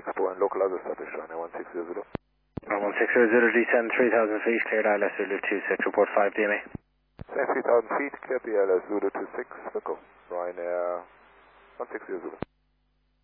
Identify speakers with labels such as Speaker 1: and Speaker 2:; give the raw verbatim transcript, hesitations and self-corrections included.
Speaker 1: Expo and local other status Ryanair one six zero Zulu.
Speaker 2: one six zero Zulu, descend three thousand feet, cleared I L S Zulu two six, report five D M A.
Speaker 1: Descend three thousand feet, cleared I L S Zulu two six, circle, Ryanair one six zero Zulu.